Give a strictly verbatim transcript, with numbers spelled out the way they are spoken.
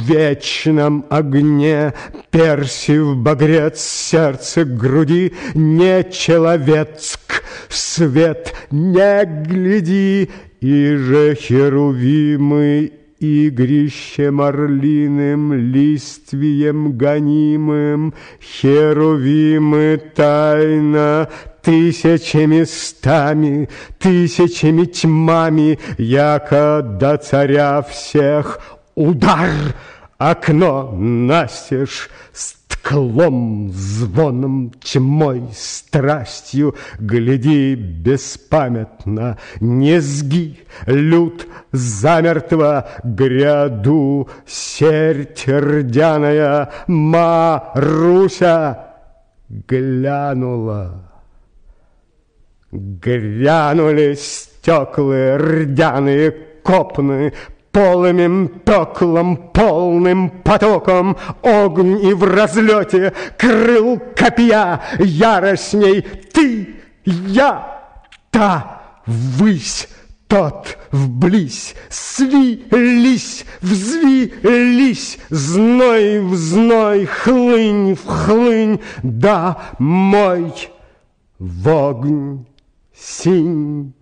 вечном огне, персив багрец, сердце к груди, не человецк, свет не гляди, и же херувимы игрищем орлиным, листвием гонимым, херувимы тайно тысячами стами, тысячами тьмами, яко до царя всех удар, окно настежь, стлом, звоном, тьмой, страстью, гляди беспамятно, низги, люд замертво, гряду, серть рдяная, Маруся глянула. Грянули стекла рдяные копны, полымем пеклом, полным потоком, огонь и в разлете крыл копья, яростней ты, я, та, ввысь, тот вблизь, свились, взвились, зной в зной, хлынь в хлынь, да, мой в огонь синь.